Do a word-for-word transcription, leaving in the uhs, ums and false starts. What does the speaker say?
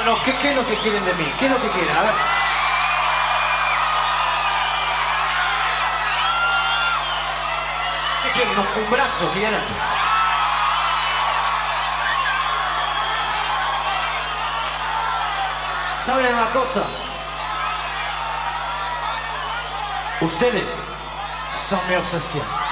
no, ¿qué, ¿qué es lo que quieren de mí? ¿Qué es lo que quieren? A ver. ¿Qué quieren? ¿Un, un brazo quieren? ¿Saben una cosa? Ustedes son mi obsesión.